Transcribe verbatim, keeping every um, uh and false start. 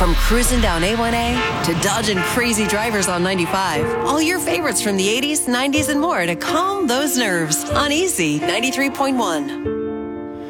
From cruising down A one A to dodging crazy drivers on ninety-five. All your favorites from the eighties, nineties, and more to calm those nerves on Easy ninety-three point one.